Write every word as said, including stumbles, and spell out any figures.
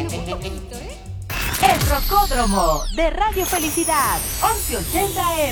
El Rocódromo de Radio Felicidad, once ochenta M.